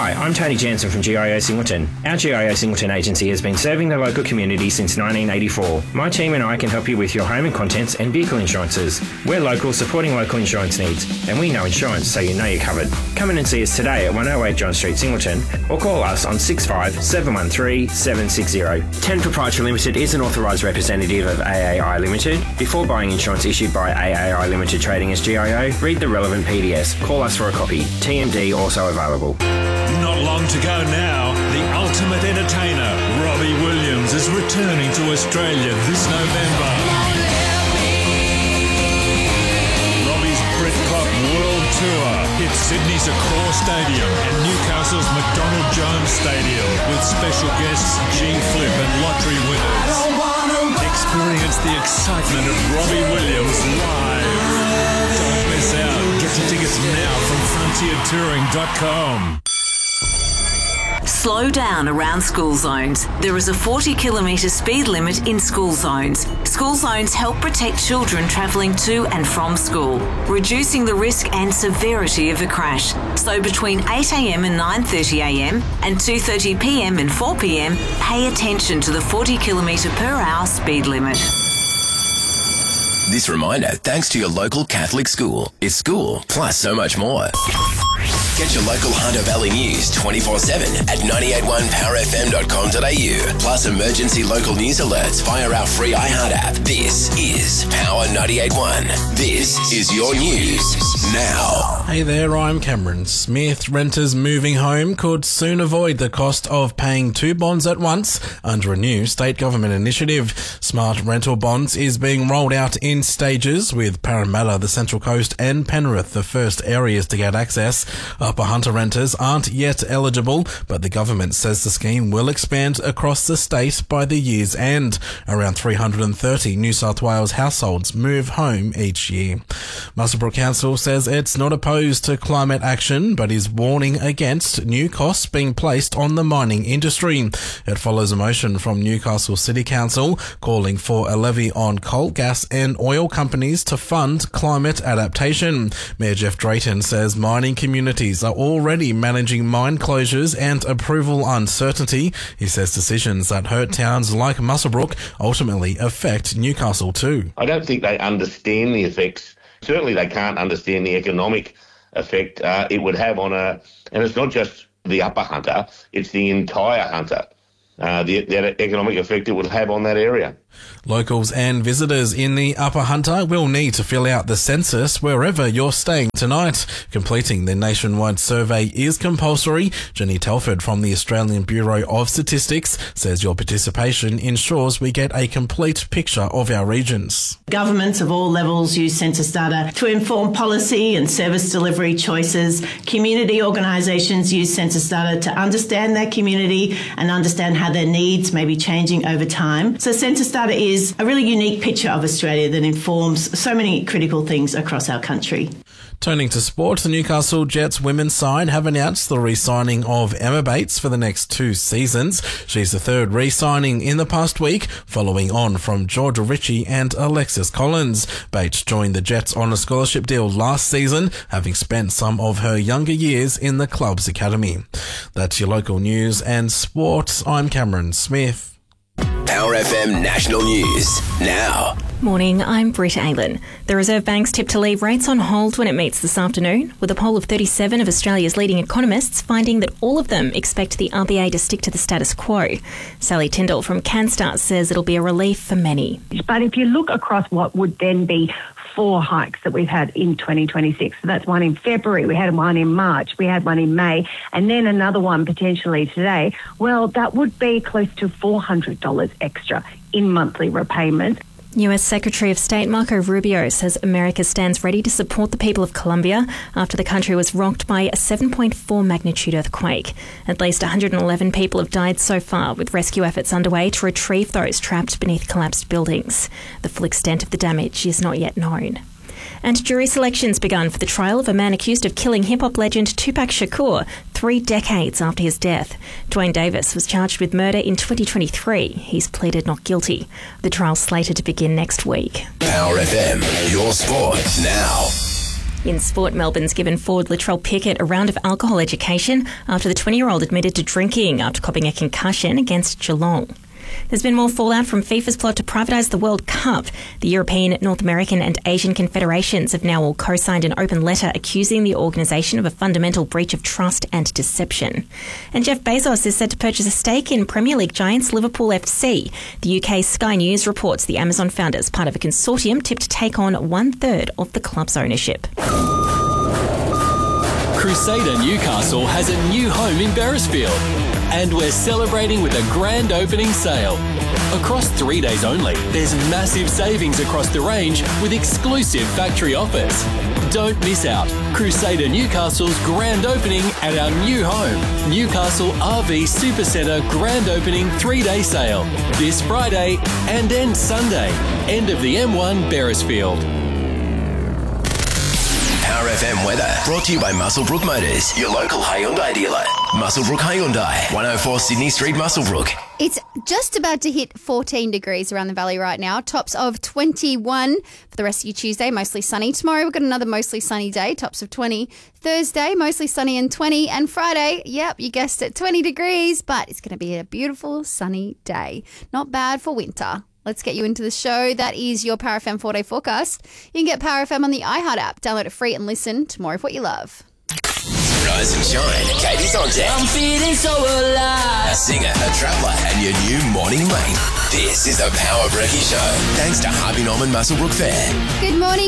Hi, I'm Tony Jansen from GIO Singleton. Our GIO Singleton agency has been serving the local community since 1984. My team and I can help you with your home and contents and vehicle insurances. We're local, supporting local insurance needs, and we know insurance, so you know you're covered. Come in and see us today at 108 John Street, Singleton, or call us on 65 713 760. 10 Proprietary Limited is an authorised representative of AAI Limited. Before buying insurance issued by AAI Limited trading as GIO, read the relevant PDS. Call us for a copy. TMD also available. Not long to go now. The ultimate entertainer, Robbie Williams, is returning to Australia this November. Robbie's Britpop World Tour hits Sydney's Accor Stadium and Newcastle's McDonald Jones Stadium with special guests G-Flip and lottery winners. Experience the excitement of Robbie Williams live. Don't miss out. Get your tickets now from frontiertouring.com. Slow down around school zones. There is a 40-kilometre speed limit in school zones. School zones help protect children travelling to and from school, reducing the risk and severity of a crash. So between 8am and 9:30am and 2:30pm and 4pm, pay attention to the 40-kilometre per hour speed limit. This reminder thanks to your local Catholic school. It's school plus so much more. Get your local Hunter Valley news 24/7 at 981powerfm.com.au. Plus emergency local news alerts via our free iHeart app. This is Power 98.1. This is your news now. Hey there, I'm Cameron Smith. Renters moving home could soon avoid the cost of paying two bonds at once under a new state government initiative. Smart Rental Bonds is being rolled out in stages, with Parramatta, the Central Coast and Penrith the first areas to get access. Upper Hunter renters aren't yet eligible, but the government says the scheme will expand across the state by the year's end. Around 330 New South Wales households move home each year. Muswellbrook Council says it's not opposed to climate action, but is warning against new costs being placed on the mining industry. It follows a motion from Newcastle City Council calling for a levy on coal, gas and oil companies to fund climate adaptation. Mayor Jeff Drayton says mining communities are already managing mine closures and approval uncertainty. He says decisions that hurt towns like Muswellbrook ultimately affect Newcastle too. I don't think they understand the effects. Certainly they can't understand the economic effect it would have on and it's not just the Upper Hunter, it's the entire Hunter. The economic effect it would have on that area. Locals and visitors in the Upper Hunter will need to fill out the census wherever you're staying tonight. Completing the nationwide survey is compulsory. Jenny Telford from the Australian Bureau of Statistics says your participation ensures we get a complete picture of our regions. Governments of all levels use census data to inform policy and service delivery choices. Community organisations use census data to understand their community and understand how their needs may be changing over time. So census data is a really unique picture of Australia that informs so many critical things across our country. Turning to sport, the Newcastle Jets women's side have announced the re-signing of Emma Bates for the next 2 seasons. She's the third re-signing in the past week, following on from Georgia Ritchie and Alexis Collins. Bates joined the Jets on a scholarship deal last season, having spent some of her younger years in the club's academy. That's your local news and sport. I'm Cameron Smith. Power FM National News now. Morning, I'm Britt Aylen. The Reserve Bank's tipped to leave rates on hold when it meets this afternoon, with a poll of 37 of Australia's leading economists finding that all of them expect the RBA to stick to the status quo. Sally Tyndall from CanStar says it'll be a relief for many. But if you look across what would then be 4 hikes that we've had in 2026, so that's one in February, we had one in March, we had one in May, and then another one potentially today, well, that would be close to $400 extra in monthly repayments. US Secretary of State Marco Rubio says America stands ready to support the people of Colombia after the country was rocked by a 7.4 magnitude earthquake. At least 111 people have died so far, with rescue efforts underway to retrieve those trapped beneath collapsed buildings. The full extent of the damage is not yet known. And jury selections begun for the trial of a man accused of killing hip-hop legend Tupac Shakur 3 decades after his death. Dwayne Davis was charged with murder in 2023. He's pleaded not guilty. The trial's slated to begin next week. Power FM, your sport now. In sport, Melbourne's given forward Latrell Pickett a round of alcohol education after the 20-year-old admitted to drinking after copping a concussion against Geelong. There's been more fallout from FIFA's plot to privatise the World Cup. The European, North American and Asian confederations have now all co-signed an open letter accusing the organisation of a fundamental breach of trust and deception. And Jeff Bezos is set to purchase a stake in Premier League giants Liverpool FC. The UK Sky News reports the Amazon founders, part of a consortium tipped to take on 1/3 of the club's ownership. Crusader Newcastle has a new home in Beresfield, and we're celebrating with a grand opening sale. Across 3 days only, there's massive savings across the range with exclusive factory offers. Don't miss out. Crusader Newcastle's grand opening at our new home, Newcastle RV Supercentre grand opening 3-day sale. This Friday and end Sunday. End of the M1 Beresfield. Power FM weather brought to you by Muswellbrook Motors, your local Hyundai dealer. Muswellbrook Hyundai, 104 Sydney Street, Muswellbrook. It's just about to hit 14 degrees around the valley right now. Tops of 21 for the rest of your Tuesday, mostly sunny. Tomorrow we've got another mostly sunny day, tops of 20. Thursday, mostly sunny and 20. And Friday, yep, you guessed it, 20 degrees, but it's going to be a beautiful sunny day. Not bad for winter. Let's get you into the show. That is your Power FM 4-day forecast. You can get Power FM on the iHeart app. Download it free and listen to more of what you love. Rise and shine. Katie's on deck. I'm feeling so alive. A singer, a traveller, and your new morning mate. This is the Power Brekkie Show. Thanks to Harvey Norman Muswellbrook Fair. Good morning.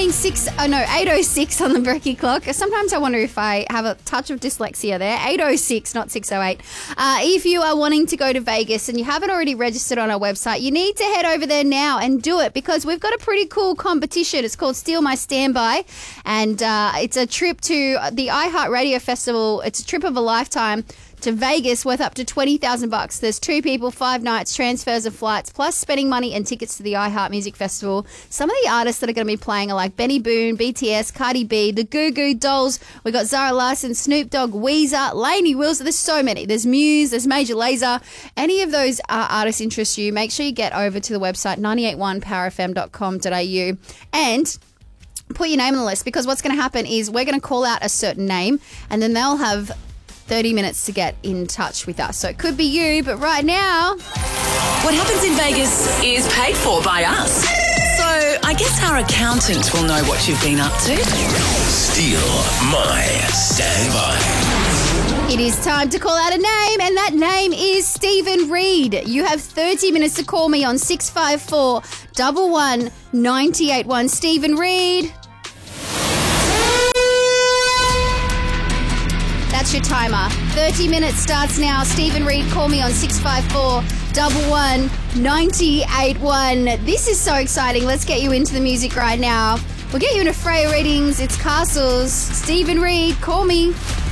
8:06 on the Brekkie clock. Sometimes I wonder if I have a touch of dyslexia there. 8:06, not 6:08. If you are wanting to go to Vegas and you haven't already registered on our website, you need to head over there now and do it because we've got a pretty cool competition. It's called Steal My Standby, and it's a trip to the iHeart Radio Festival. It's a trip of a lifetime to Vegas worth up to $20,000. There's 2 people, 5 nights, transfers and flights, plus spending money and tickets to the iHeart Music Festival. Some of the artists that are going to be playing are like Benny Boone, BTS, Cardi B, the Goo Goo Dolls. We've got Zara Larsson, Snoop Dogg, Weezer, Lainey Wills. There's so many. There's Muse, there's Major Lazer. Any of those artists interest you, make sure you get over to the website 981powerfm.com.au and put your name on the list, because what's going to happen is we're going to call out a certain name and then they'll have 30 minutes to get in touch with us. So it could be you, but right now... What happens in Vegas is paid for by us. So I guess our accountant will know what you've been up to. Steal My Standby. It is time to call out a name, and that name is Stephen Reid. You have 30 minutes to call me on 654 11 981. Stephen Reid. That's your timer. 30 minutes starts now. Stephen Reid, call me on 654 11 981. This is so exciting. Let's get you into the music right now. We'll get you into Freya readings. It's Castles. Stephen Reid, call me.